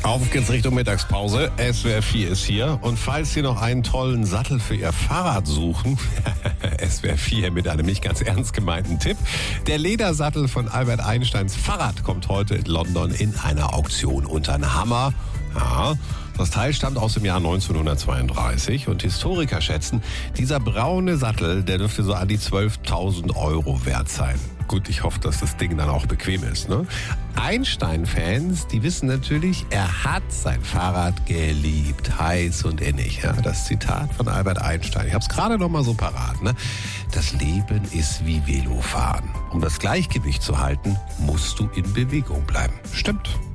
Auf geht's Richtung Mittagspause. SWR 4 ist hier. Und falls Sie noch einen tollen Sattel für Ihr Fahrrad suchen, SWR 4 mit einem nicht ganz ernst gemeinten Tipp. Der Ledersattel von Albert Einsteins Fahrrad kommt heute in London in einer Auktion unter den Hammer. Ja, das Teil stammt aus dem Jahr 1932 und Historiker schätzen, dieser braune Sattel, der dürfte so an die 12.000 € wert sein. Gut, ich hoffe, dass das Ding dann auch bequem ist, ne? Einstein-Fans, die wissen natürlich, er hat sein Fahrrad geliebt, heiß und innig. Ja, das Zitat von Albert Einstein. Ich habe es gerade noch mal so parat, ne? Das Leben ist wie Velofahren. Um das Gleichgewicht zu halten, musst du in Bewegung bleiben. Stimmt.